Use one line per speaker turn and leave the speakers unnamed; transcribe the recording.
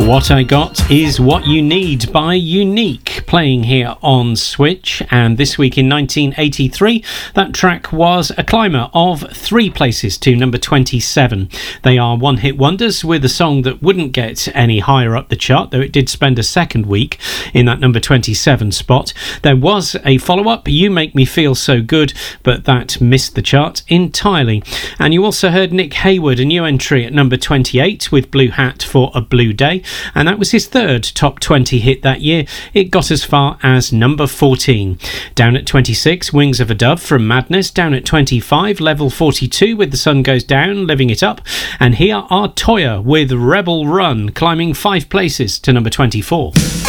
What I Got Is What You Need by Unique, playing here on Switch. And this week in 1983, that track was a climber of 3 places to number 27. They are one-hit wonders with a song that wouldn't get any higher up the chart, though it did spend a second week in that number 27 spot. There was a follow-up, You Make Me Feel So Good, but that missed the chart entirely. And you also heard Nick Hayward, a new entry at number 28 with Blue Hat for a Blue Day. And that was his third top 20 hit that year. It got as far as number 14. Down at 26, Wings of a Dove from Madness. Down at 25, Level 42 with The Sun Goes Down, Living It Up. And here are Toyah with Rebel Run, climbing 5 places to number 24.